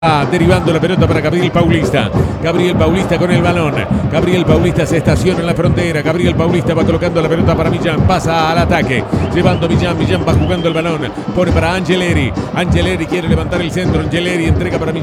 Derivando la pelota para Gabriel Paulista. Gabriel Paulista con el balón. Gabriel Paulista se estaciona en la frontera. Gabriel Paulista va colocando la pelota para Millán. Pasa al ataque. Llevando Millán. Millán va jugando el balón. Pone para Angeleri. Angeleri quiere levantar el centro. Angeleri entrega para Millán.